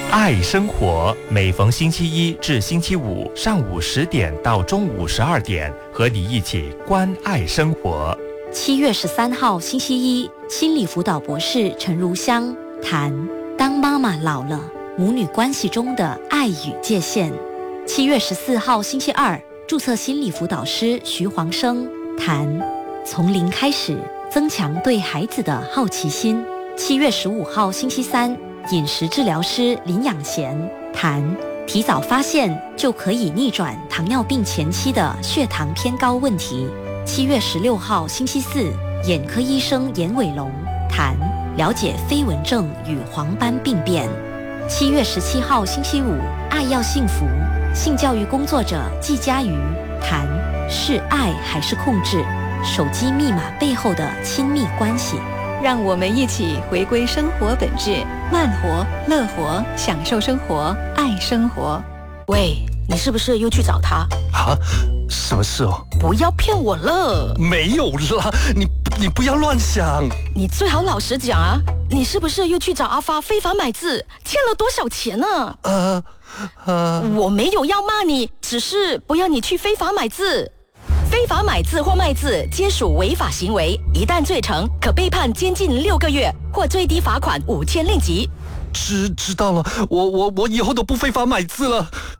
爱生活，每逢星期一至星期五上午10点到中午12点，和你一起关爱生活。 7月13号星期一，心理辅导博士陈如香谈当妈妈老了，母女关系中的爱与界限。7月14号星期二，注册心理辅导师徐黄生谈从零开始，增强对孩子的好奇心。7月15号星期三，饮食治疗师林养贤谈提早发现就可以逆转糖尿病前期的血糖偏高问题。7月16号星期四，眼科医生严伟龙谈了解飞蚊症与黄斑病变。7月17号星期五，爱要幸福，性教育工作者季佳瑜谈是爱还是控制，手机密码背后的亲密关系。 让我们一起回归生活本质，慢活、乐活，享受生活，爱生活。 喂，你是不是又去找他啊？什么事哦？ 不要骗我了！ 没有啦，你不要乱想。 你最好老实讲啊！你是不是又去找阿发非法买字，欠了多少钱呢？我没有要骂你，只是不要你去非法买字。非法买字或卖字皆属违法行为，一旦罪成，可被判监禁6个月或最低罚款5000令吉。 知道了，我以后都不非法买字了。